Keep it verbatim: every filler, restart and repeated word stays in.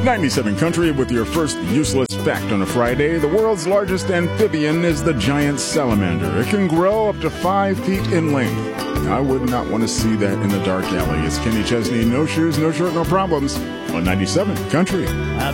ninety-seven Country with your first useless fact on a Friday. The world's largest amphibian is the giant salamander. It can grow up to five feet in length. I would not want to see that in a dark alley. It's Kenny Chesney, no shoes, no shirt, no problems on ninety-seven Country.